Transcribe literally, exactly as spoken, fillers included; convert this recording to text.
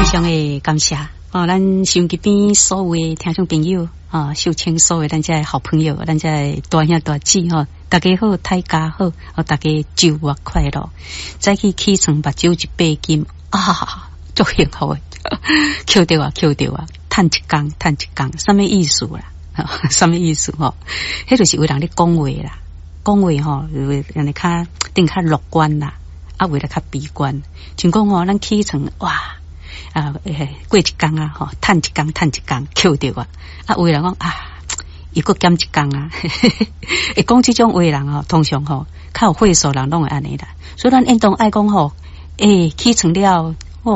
常的感谢哦，咱收音机边所有的听众朋友啊，秀清所有咱这好朋友，咱这大兄大姐哈，大家好，大家好，哦，大家周末快乐，再去起床目睭一百斤啊，足幸福的，扣掉啊，扣掉啊，赚一工，赚一工，什么意思啦？什么意思吼？迄就是为人咧讲话啦，讲话吼，为人哋较定较乐观啦，啊，为了较悲观，像讲吼，咱起床哇。啊，诶，过一工啊，吼，趁一工，趁一工，扣掉啊！啊，有人讲啊，又搁减一工啊，会讲这种话人吼，通常吼，较有会数人拢会安尼啦。所以咱运动爱讲吼，诶，起床了，